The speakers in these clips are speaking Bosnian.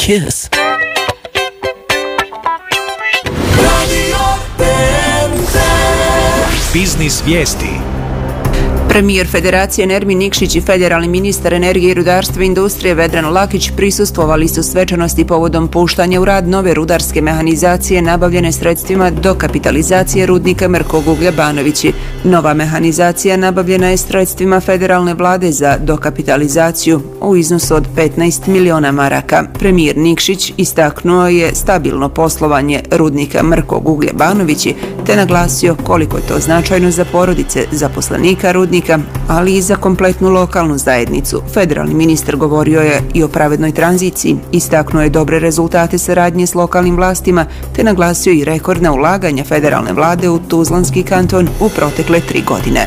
Kiss. Biznis vijesti. Premijer Federacije Nermin Nikšić i federalni ministar energije, rudarstva i industrije Vedran Lakić prisustvovali su svečanosti povodom puštanja u rad nove rudarske mehanizacije nabavljene sredstvima dokapitalizacije rudnika Mrkog uglja Banovići. Nova mehanizacija nabavljena je sredstvima federalne vlade za dokapitalizaciju u iznosu od 15 miliona maraka. Premijer Nikšić istaknuo je stabilno poslovanje rudnika Mrkog uglja Banovići te naglasio koliko je to značajno za porodice zaposlenika rudnika, ali i za kompletnu lokalnu zajednicu. Federalni ministar govorio je i o pravednoj tranziciji, istaknuo je dobre rezultate saradnje s lokalnim vlastima, te naglasio i rekordna ulaganja federalne vlade u Tuzlanski kanton u protekle 3 godine.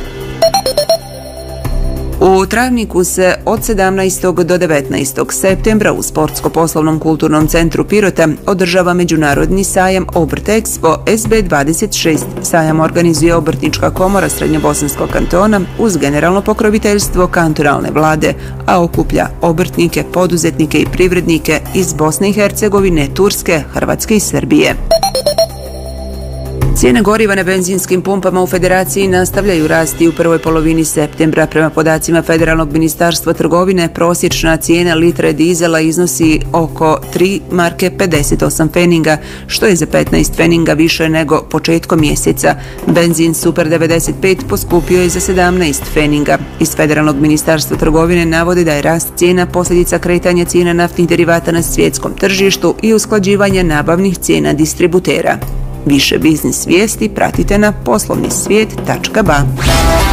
U Travniku se od 17. do 19. septembra u Sportsko-poslovnom kulturnom centru Pirota održava međunarodni sajam Obrt Expo SB26. Sajam organizuje Obrtnička komora Srednjobosanskog kantona uz generalno pokroviteljstvo kantonalne vlade, a okuplja obrtnike, poduzetnike i privrednike iz Bosne i Hercegovine, Turske, Hrvatske i Srbije. Cijene goriva na benzinskim pumpama u Federaciji nastavljaju rasti u prvoj polovini septembra. Prema podacima Federalnog ministarstva trgovine, prosječna cijena litre dizela iznosi oko 3 marke 58 feninga, što je za 15 feninga više nego početkom mjeseca. Benzin Super 95 poskupio je za 17 feninga. Iz Federalnog ministarstva trgovine navode da je rast cijena posljedica kretanja cijena naftnih derivata na svjetskom tržištu i usklađivanja nabavnih cijena distributera. Više biznis vijesti pratite na poslovnisvijet.ba.